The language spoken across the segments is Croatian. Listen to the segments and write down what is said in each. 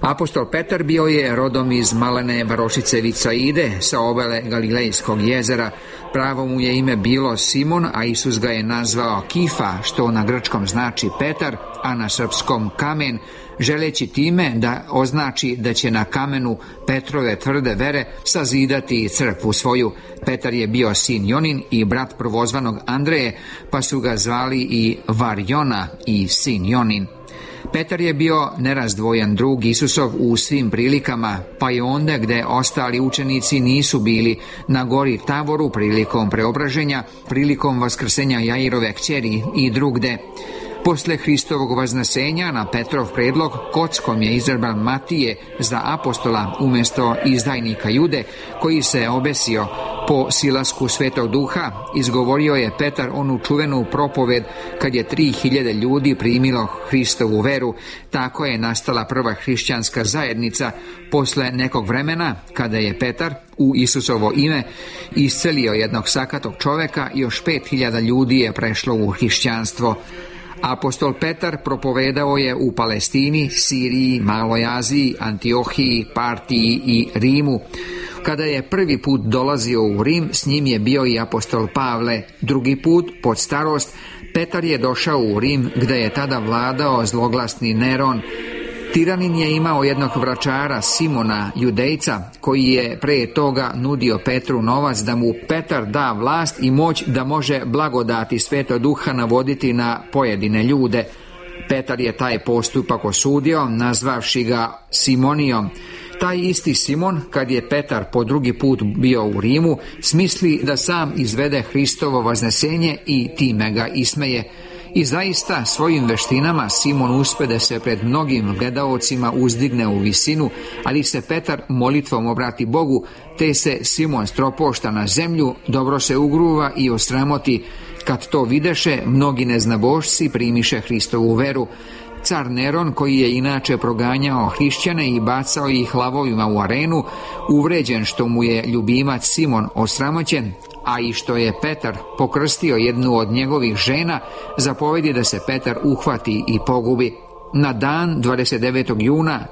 Apostol Petar bio je rodom iz malene varošice Vicaide sa obale Galilejskog jezera. Pravo mu je ime bilo Simon, a Isus ga je nazvao Kifa, što na grčkom znači Petar, a na srpskom kamen, želeći time da označi da će na kamenu Petrove tvrde vere sazidati crkvu svoju. Petar je bio sin Jonin i brat prvozvanog Andreje, pa su ga zvali i Varjona i sin Jonin. Petar je bio nerazdvojan drug Isusov u svim prilikama, pa i onda gde ostali učenici nisu bili, na gori Tavoru prilikom preobraženja, prilikom vaskrsenja Jairove kćeri i drugde. Posle Hristovog vaznesenja na Petrov predlog kockom je izabran Matije za apostola umjesto izdajnika Jude, koji se obesio. Po silasku Svetog Duha izgovorio je Petar onu čuvenu propoved kad je 3000 ljudi primilo Hristovu veru. Tako je nastala prva hrišćanska zajednica posle nekog vremena, kada je Petar u Isusovo ime iscelio jednog sakatog čoveka, još 5000 ljudi je prešlo u hrišćanstvo. Apostol Petar propovedao je u Palestini, Siriji, Maloj Aziji, Antiohiji, Partiji i Rimu. Kada je prvi put dolazio u Rim, s njim je bio i apostol Pavle. Drugi put, pod starost, Petar je došao u Rim, gde je tada vladao zloglasni Neron. Tiranin je imao jednog vračara, Simona, Judejca, koji je pre toga nudio Petru novac da mu Petar da vlast i moć da može blagodati Svetog Duha navoditi na pojedine ljude. Petar je taj postupak osudio, nazvavši ga Simonijom. Taj isti Simon, kad je Petar po drugi put bio u Rimu, smisli da sam izvede Hristovo vaznesenje i time ga ismeje. I zaista svojim veštinama Simon uspe da se pred mnogim gledaocima uzdigne u visinu, ali se Petar molitvom obrati Bogu, te se Simon stropošta na zemlju, dobro se ugruva i osramoti. Kad to videše, mnogi neznabošci primiše Hristovu veru. Car Neron, koji je inače proganjao hrišćane i bacao ih lavovima u arenu, uvređen što mu je ljubimac Simon osramoćen, a i što je Petar pokrstio jednu od njegovih žena, zapovedi da se Petar uhvati i pogubi. Na dan 29. juna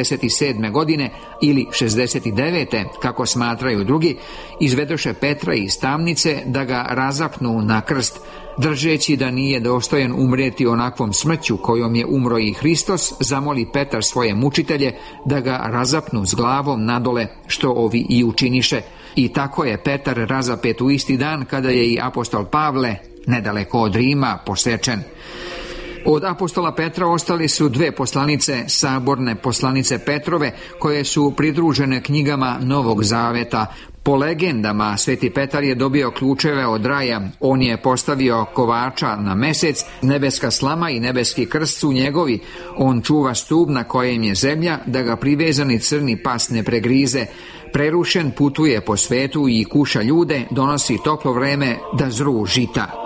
67. godine ili 69. kako smatraju drugi, izvedoše Petra iz tamnice da ga razapnu na krst, držeći da nije dostojan umreti onakvom smrću kojom je umro i Hristos, zamoli Petar svoje mučitelje da ga razapnu s glavom nadole, što ovi i učiniše. I tako je Petar razapet u isti dan kada je i apostol Pavle, nedaleko od Rima, posečen. Od apostola Petra ostali su dve poslanice, saborne poslanice Petrove, koje su pridružene knjigama Novog Zaveta. Po legendama, Sveti Petar je dobio ključeve od raja, on je postavio kovača na mesec, nebeska slama i nebeski krst su njegovi, on čuva stup na kojem je zemlja, da ga privezani crni pas ne pregrize. Prerušen putuje po svetu i kuša ljude, donosi toplo vreme da zru žita.